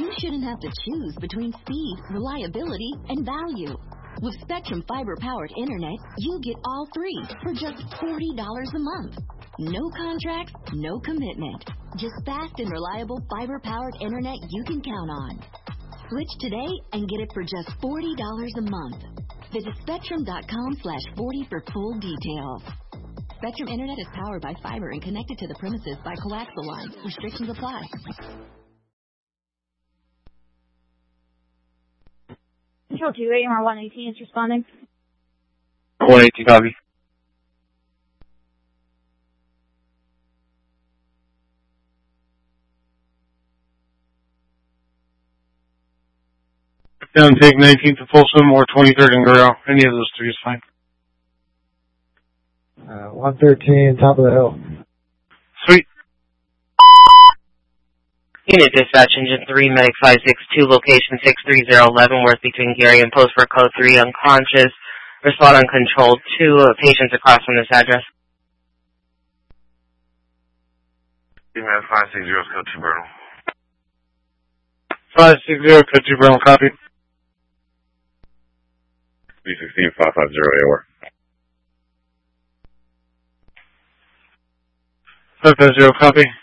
you shouldn't have to choose between speed, reliability, and value. With Spectrum fiber-powered internet, you get all three for just $40 a month. No contracts, no commitment. Just fast and reliable fiber-powered internet you can count on. Switch today and get it for just $40 a month. Visit Spectrum.com/40 for full details. Spectrum Internet is powered by fiber and connected to the premises by coaxial lines. Restrictions apply. Control 2, AMR 118 is responding. 118, copy. Down, take 19th to Folsom or 23rd and Guerrero. Any of those three is fine. 113, top of the hill. Sweet. Unit dispatch, engine 3, medic 562, location 630 Leavenworth between Gary and Post for code 3, unconscious. Respond on control 2, patients across from this address. Unit 560, code 2, Burnham. 560, code 2, Burnham, copy. B16, 550, AOR. 550, copy.